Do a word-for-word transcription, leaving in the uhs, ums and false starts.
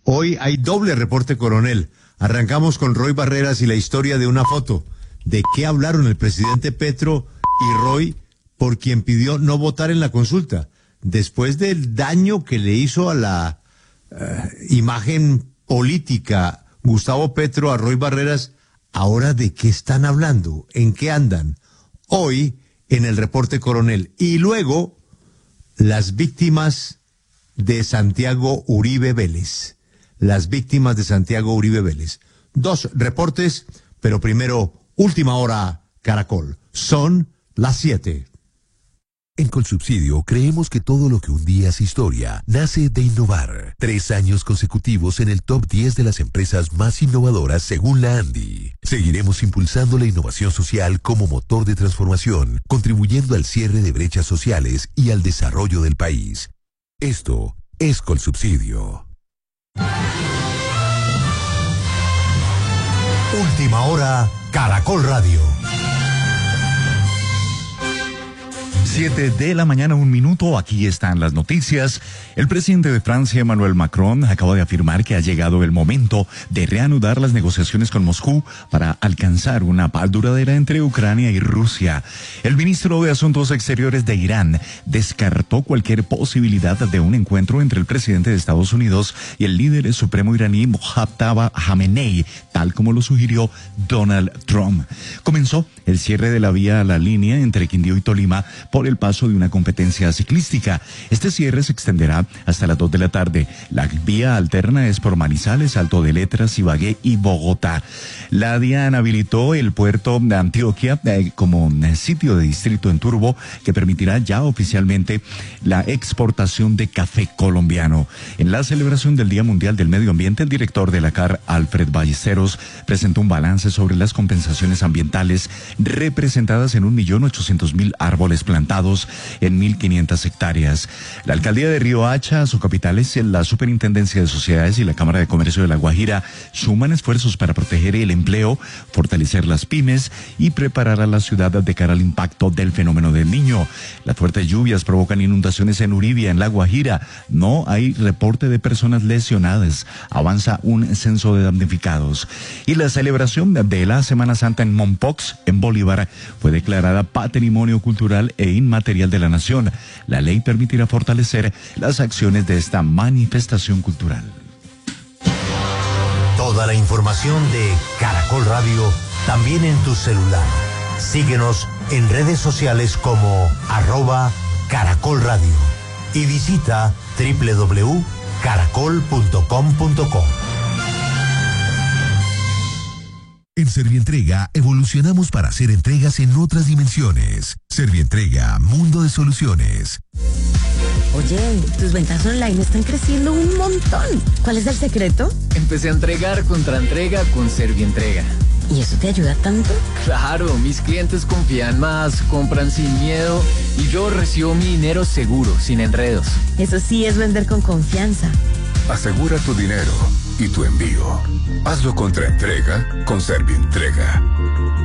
Hoy hay doble reporte coronel. Arrancamos con Roy Barreras y la historia de una foto. ¿De qué hablaron el presidente Petro y Roy por quien pidió no votar en la consulta? Después del daño que le hizo a la uh, imagen política Gustavo Petro a Roy Barreras, ¿ahora de qué están hablando? ¿En qué andan? Hoy en el reporte coronel. Y luego, las víctimas de Santiago Uribe Vélez. Las víctimas de Santiago Uribe Vélez. Dos reportes, pero primero, última hora, Caracol. Son las siete. En Colsubsidio creemos que todo lo que un día es historia nace de innovar. Tres años consecutivos en el top diez de las empresas más innovadoras según la ANDI. Seguiremos impulsando la innovación social como motor de transformación, contribuyendo al cierre de brechas sociales y al desarrollo del país. Esto es Colsubsidio. Última hora, Caracol Radio. Siete de la mañana, un minuto, aquí están las noticias. El presidente de Francia, Emmanuel Macron, acaba de afirmar que ha llegado el momento de reanudar las negociaciones con Moscú para alcanzar una paz duradera entre Ucrania y Rusia. El ministro de Asuntos Exteriores de Irán descartó cualquier posibilidad de un encuentro entre el presidente de Estados Unidos y el líder supremo iraní Mojtaba Khamenei, tal como lo sugirió Donald Trump. Comenzó el cierre de la vía a la línea entre Quindío y Tolima por el paso de una competencia ciclística. Este cierre se extenderá hasta las dos de la tarde. La vía alterna es por Manizales, Alto de Letras, Ibagué y Bogotá. La DIAN habilitó el puerto de Antioquia eh, como sitio de distrito en Turbo que permitirá ya oficialmente la exportación de café colombiano. En la celebración del Día Mundial del Medio Ambiente, el director de la C A R, Alfred Ballesteros, presentó un balance sobre las compensaciones ambientales representadas en un millón ochocientos mil árboles plantados en mil quinientas hectáreas. La alcaldía de Riohacha, su capital, es la Superintendencia de Sociedades y la Cámara de Comercio de La Guajira suman esfuerzos para proteger el empleo, fortalecer las pymes y preparar a la ciudad de cara al impacto del fenómeno del Niño. Las fuertes lluvias provocan inundaciones en Uribia, en La Guajira. No hay reporte de personas lesionadas. Avanza un censo de damnificados. Y la celebración de la Semana Santa en Mompox, en Bolívar, fue declarada Patrimonio Cultural e Inmaterial de la Nación. La ley permitirá fortalecer las acciones de esta manifestación cultural. Toda la información de Caracol Radio también en tu celular. Síguenos en redes sociales como arroba Caracol Radio y visita doble u doble u doble u punto caracol punto com punto co. En Servientrega evolucionamos para hacer entregas en otras dimensiones. Servientrega, mundo de soluciones. Oye, tus ventas online están creciendo un montón. ¿Cuál es el secreto? Empecé a entregar contra entrega con Servientrega. ¿Y eso te ayuda tanto? Claro, mis clientes confían más, compran sin miedo y yo recibo mi dinero seguro, sin enredos. Eso sí es vender con confianza. Asegura tu dinero y tu envío. Hazlo contra entrega con Servientrega.